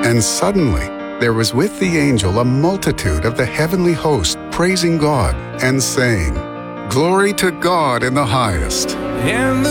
And suddenly there was with the angel a multitude of the heavenly host praising God and saying, "Glory to God in the highest, And